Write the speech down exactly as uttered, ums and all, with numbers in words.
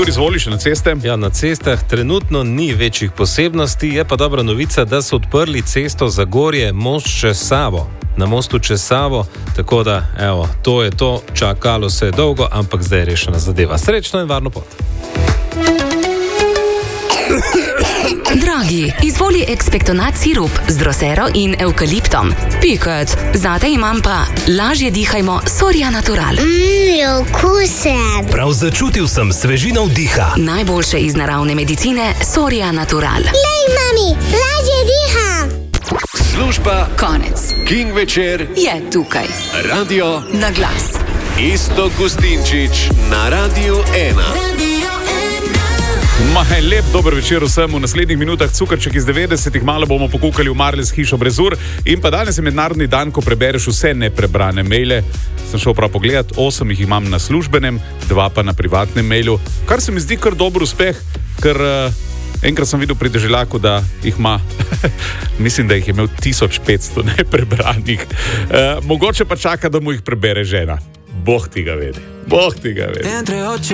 Igor, izvoli še na ceste. Ja, na cestah trenutno ni večjih posebnosti, je pa dobra novica, da so odprli cesto Zagorje, most čez Savo. Na mostu čez Savo, tako da, evo, to je to, čakalo se je dolgo, ampak zdaj je rešena zadeva. Srečno in varno pot. Dragi, izvoli ekspektonat sirup z drosero in evkaliptom. Piket, zate imam pa lažje dihajmo Soria Natural. Mmm, okusen. Prav začutil sem svežino vdiha. Najboljše iz naravne medicine Soria Natural. Lej, mami, lažje diham. Služba Konec. King večer Je tukaj. Radio Na glas. Iztok Gustinčič na Radiu ena. Maj, lep dober večer vsem. V naslednjih minutah cukrček iz devetdesetih, malo bomo pokukali v Marles hišo brez ur. In pa danes je mednarodni dan, ko prebereš vse neprebrane maile. Sem šel prav pogledat, osem jih imam na službenem, dva pa na privatnem mailu, kar se mi zdi kar dober uspeh, ker uh, enkrat sem videl pri deželaku, da jih ima, mislim, da jih je imel tisoč petsto neprebranih. Uh, mogoče pa čaka, da mu jih prebere žena. Bog ti ga vedi. Bog ti ga vedi.